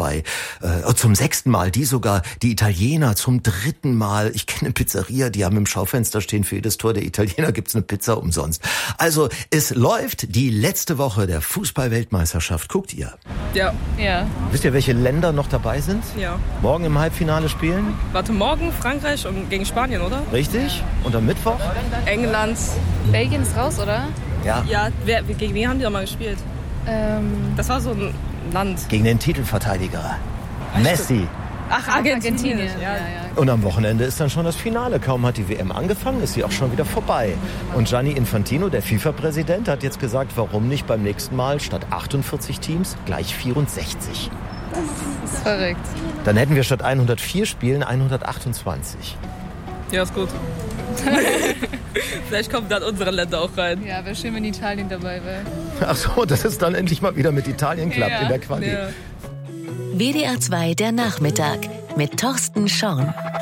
vorbei. Zum 6. Mal, die Italiener zum 3. Mal. Ich kenne eine Pizzeria, die haben im Schaufenster stehen, für jedes Tor der Italiener gibt's eine Pizza umsonst. Also es läuft die letzte Woche der Fußball-Weltmeisterschaft. Guckt ihr? Ja. Wisst ihr, welche Länder noch dabei sind? Ja. Morgen im Halbfinale spielen? Warte, morgen Frankreich und gegen Spanien, oder? Richtig. Und am Mittwoch? England. Belgien ist raus, oder? Ja. Ja, gegen wen haben die doch mal gespielt? Das war so ein Land. Gegen den Titelverteidiger. Messi. Ach, Argentinien. Ja. Und am Wochenende ist dann schon das Finale. Kaum hat die WM angefangen, ist sie auch schon wieder vorbei. Und Gianni Infantino, der FIFA-Präsident, hat jetzt gesagt, warum nicht beim nächsten Mal statt 48 Teams gleich 64. Das ist verrückt. Dann hätten wir statt 104 Spielen 128. Ja, ist gut. Vielleicht kommen dann unsere Länder auch rein. Ja, wäre schön, wenn Italien dabei wäre. Ach so, dass es dann endlich mal wieder mit Italien klappt in der Quali. Ja. WDR 2 der Nachmittag mit Thorsten Schorn.